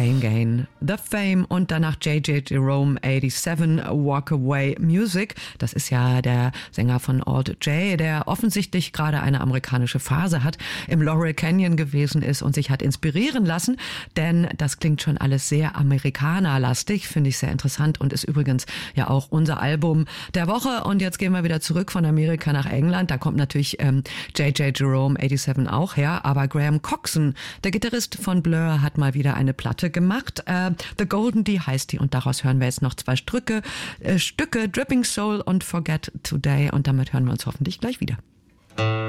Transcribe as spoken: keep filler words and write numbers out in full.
Pain Gain, The Fame und danach J J Jerome siebenundachtzig, Walk Away Music. Das ist ja der Sänger von Alt J, der offensichtlich gerade eine amerikanische Phase hat, im Laurel Canyon gewesen ist und sich hat inspirieren lassen, denn das klingt schon alles sehr amerikanerlastig, finde ich sehr interessant und ist übrigens ja auch unser Album der Woche. Und jetzt gehen wir wieder zurück von Amerika nach England. Da kommt natürlich ähm, J J Jerome siebenundachtzig auch her, aber Graham Coxon, der Gitarrist von Blur, hat mal wieder eine Platte gemacht. Äh, The Golden D heißt die und daraus hören wir jetzt noch zwei Stücke, äh, Stücke, Dripping Soul und Forget Today und damit hören wir uns hoffentlich gleich wieder.